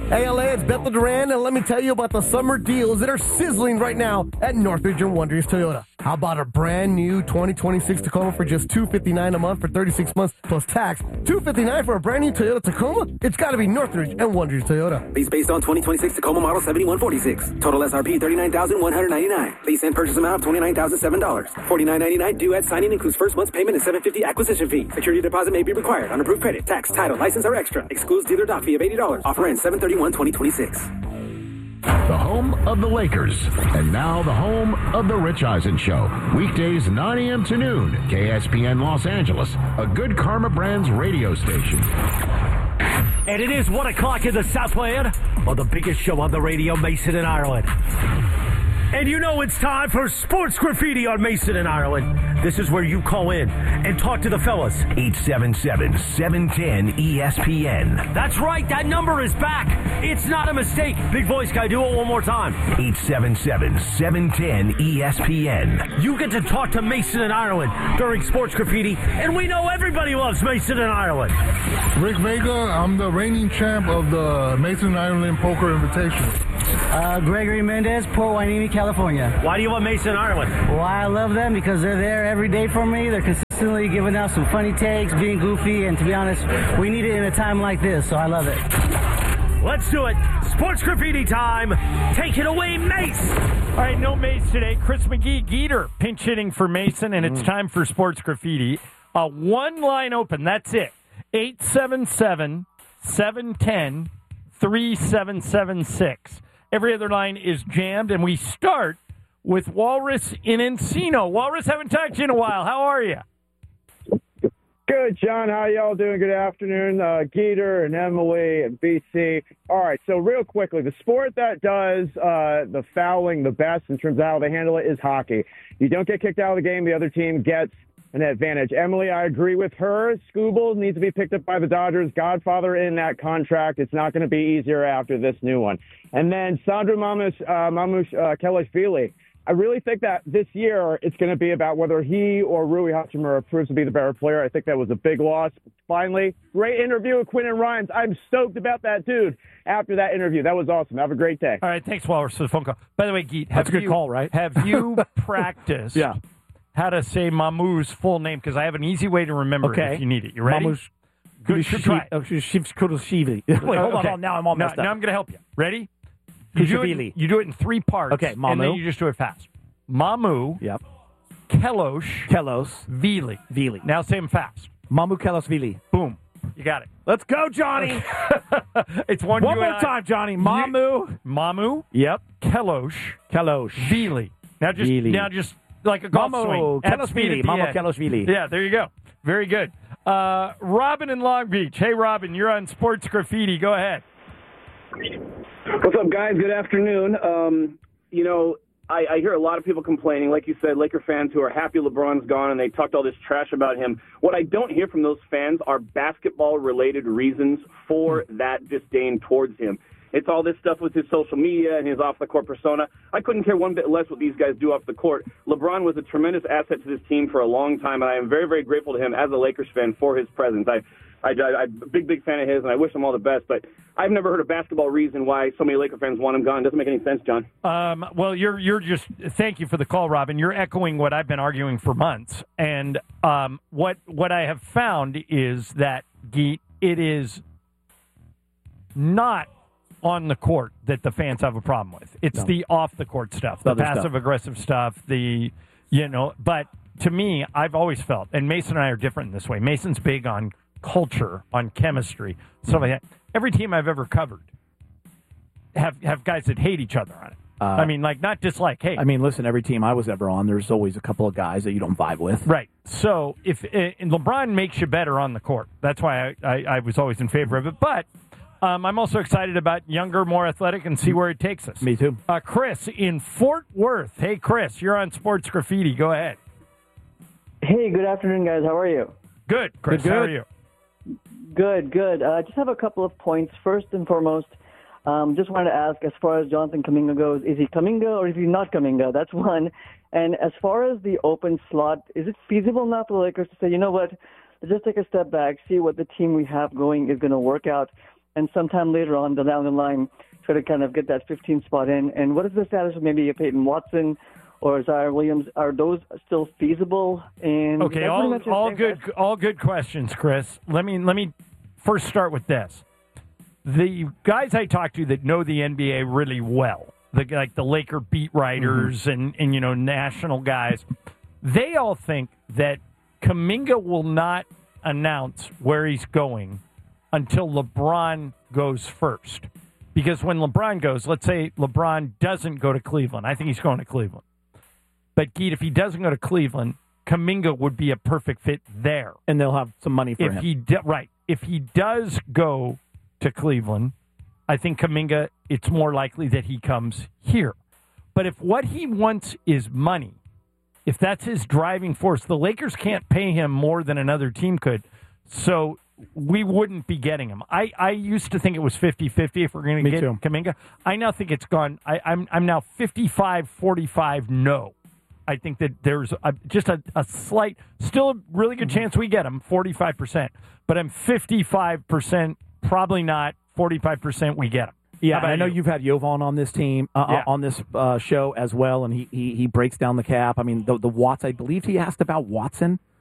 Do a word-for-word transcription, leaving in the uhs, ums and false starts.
Hey, L A, it's Bethel Duran, and let me tell you about the summer deals that are sizzling right now at Northridge and Wonders Toyota. How about a brand new twenty twenty-six Tacoma for just two hundred fifty-nine dollars a month for thirty-six months plus tax? two hundred fifty-nine dollars for a brand new Toyota Tacoma? It's got to be Northridge and Wonders Toyota. Lease based on twenty twenty-six Tacoma model seventy-one forty-six. Total S R P thirty-nine thousand one hundred ninety-nine dollars. Lease and purchase amount of twenty-nine thousand seven dollars. forty-nine ninety-nine due at signing includes first month's payment and seven hundred fifty dollars acquisition fee. Security deposit may be required. Unapproved credit, tax, title, license are extra. Excludes dealer dock fee of eighty dollars. Offer ends seven thirty-one twenty twenty-six. The home of the Lakers, and now the home of the Rich Eisen Show. Weekdays nine a.m. to noon, K S P N Los Angeles, a Good Karma Brands radio station. And it is one o'clock in the Southland on the biggest show on the radio, Mason and Ireland. And you know it's time for Sports Graffiti on Mason and Ireland. This is where you call in and talk to the fellas. eight seven seven, seven one zero, E S P N. That's right, that number is back. It's not a mistake. Big voice guy, do it one more time. eight seven seven, seven one zero, E S P N. You get to talk to Mason and Ireland during Sports Graffiti, and we know everybody loves Mason and Ireland. Rick Vega, I'm the reigning champ of the Mason and Ireland Poker Invitational. Uh, Gregory Mendez, Port Hueneme, California. Why do you love Mason and Ireland? Why I love them? Because they're there every day for me. They're consistently giving out some funny takes, being goofy, and to be honest, we need it in a time like this, so I love it. Let's do it. Sports Graffiti time. Take it away, Mace. All right, no Mace today. Chris McGee, Geeter, pinch hitting for Mason, and it's time for Sports Graffiti. Uh, one line open, that's it. eight seven seven, seven one zero, three seven seven six. Every other line is jammed, and we start with Walrus in Encino. Walrus, haven't talked to you in a while. How are you? Good, John. How y'all doing? Good afternoon. Uh, Geeter and Emily and B C. All right, so real quickly, the sport that does uh, the fouling the best in terms of how they handle it is hockey. You don't get kicked out of the game, the other team gets an advantage. Emily, I agree with her. Skubal needs to be picked up by the Dodgers. Godfather in that contract. It's not going to be easier after this new one. And then Sandro Mamush, uh, Mamush uh, Kelashvili. I really think that this year it's going to be about whether he or Rui Hachimura proves to be the better player. I think that was a big loss. Finally, great interview with Quentin Rhymes. I'm stoked about that dude after that interview. That was awesome. Have a great day. All right, thanks, Walrus, for the phone call. By the way, Geet, have That's a good you, call, right? Have you practiced yeah. how to say Mamu's full name? Because I have an easy way to remember okay. it if you need it. You ready? Mamush. Good. Try. Oh, Wait, hold on, okay. on. Now I'm all no, messed up. Now I'm going to help you. Ready? You do, it, you do it in three parts. Okay, Mamu. And then you just do it fast. Mamu. Yep. Kelosh. Kelos. Vili. Vili. Now say them fast. Mamu Kelos Vili. Boom. You got it. Let's go, Johnny. It's one. One you more I, time, Johnny. Mamu. You, Mamu. Yep. Kelosh. Kelosh. Vili. Now just Vili. now just like a golf Mamu swing. Kelos Vili. Mamu Kelos Vili. Yeah, there you go. Very good. Uh, Robin in Long Beach. Hey, Robin, you're on Sports Graffiti. Go ahead. What's up, guys? Good afternoon. Um, you know, I, I hear a lot of people complaining, like you said, Laker fans who are happy LeBron's gone and they talked all this trash about him. What I don't hear from those fans are basketball-related reasons for that disdain towards him. It's all this stuff with his social media and his off-the-court persona. I couldn't care one bit less what these guys do off the court. LeBron was a tremendous asset to this team for a long time, and I am very, very grateful to him as a Lakers fan for his presence. I, I, I, I'm a big, big fan of his, and I wish him all the best. But I've never heard a basketball reason why so many Laker fans want him gone. It doesn't make any sense, John. Um, well, you're you're just thank you for the call, Robin. You're echoing what I've been arguing for months, and um, what what I have found is that Geet, it is not on the court that the fans have a problem with. It's no. the off the court stuff, the passive stuff. aggressive stuff, the you know. But to me, I've always felt, and Mason and I are different in this way. Mason's big on culture, on chemistry, stuff like that. Every team I've ever covered have have guys that hate each other on it. Uh, I mean, like, not just like, hey. I mean, listen, every team I was ever on, there's always a couple of guys that you don't vibe with. Right. So, if and LeBron makes you better on the court. That's why I, I, I was always in favor of it. But um, I'm also excited about younger, more athletic, and see where it takes us. Me too. Uh, Chris in Fort Worth. Hey, Chris, you're on Sports Graffiti. Go ahead. Hey, good afternoon, guys. How are you? Good, Chris. Good, good. How are you? Good, good. I uh, just have a couple of points. First and foremost, um, just wanted to ask, as far as Jonathan Kuminga goes, is he Kuminga or is he not Kuminga? That's one. And as far as the open slot, is it feasible now for the Lakers to say, you know what, let's just take a step back, see what the team we have going is going to work out, and sometime later on the down the line try to kind of get that fifteenth spot in? And what is the status of maybe a Peyton Watson or Zaire Williams? Are those still feasible? And Okay, all all good all good questions, Chris. Let me let me first start with this. The guys I talk to that know the N B A really well, the like the Laker beat writers mm-hmm. and, and you know national guys, they all think that Kuminga will not announce where he's going until LeBron goes first. Because when LeBron goes, let's say LeBron doesn't go to Cleveland. I think he's going to Cleveland. But, Geet, if he doesn't go to Cleveland, Kuminga would be a perfect fit there. And they'll have some money for if him. He do, right. If he does go to Cleveland, I think Kuminga, it's more likely that he comes here. But if what he wants is money, if that's his driving force, the Lakers can't pay him more than another team could. So we wouldn't be getting him. I, I used to think it was fifty-fifty if we're going to get too. Kuminga. I now think it's gone. I, I'm I'm now fifty-five forty-five no. I think that there's a, just a, a slight, still a really good chance we get him, forty-five percent. But I'm fifty-five percent, probably not, forty-five percent we get him. Yeah, I know you? you've had Jovan on this team, uh, yeah. on this uh, show as well, and he, he he breaks down the cap. I mean, the, the Watts, I believe he asked about Watson